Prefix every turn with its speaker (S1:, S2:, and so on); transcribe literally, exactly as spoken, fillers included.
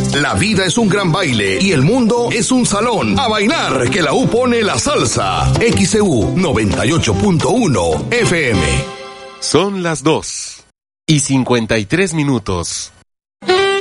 S1: La vida es un gran baile y el mundo es un salón. A bailar, que la U pone la salsa. X E U noventa y ocho punto uno F M.
S2: Son las dos y cincuenta y tres minutos.